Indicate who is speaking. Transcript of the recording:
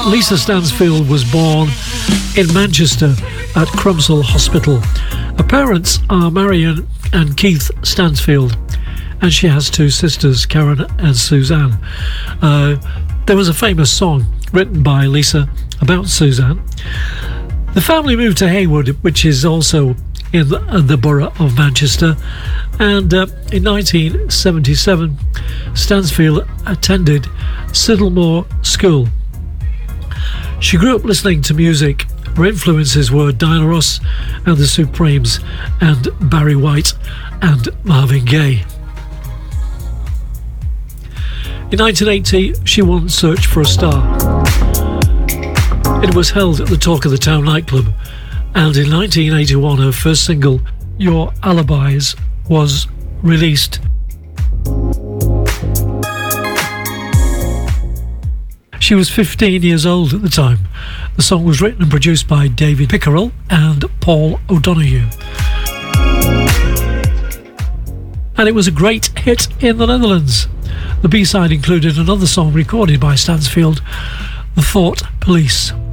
Speaker 1: Lisa Stansfield was born in Manchester at Crumpsall Hospital. Her parents are Marion and Keith Stansfield, and she has two sisters, Karen and Suzanne. There was a famous song written by Lisa about Suzanne. The family moved to Haywood, which is also in the borough of Manchester, and in 1977 Stansfield attended Siddlemore School. She grew up listening to music. Her influences were Diana Ross and the Supremes and Barry White and Marvin Gaye. In 1980 she won Search for a Star. It was held at the Talk of the Town nightclub, and in 1981 her first single, Your Alibis, was released. She was 15 years old at the time. The song was written and produced by David Pickerel and Paul O'Donoghue. And it was a great hit in the Netherlands. The B-side included another song recorded by Stansfield, The Thought Police.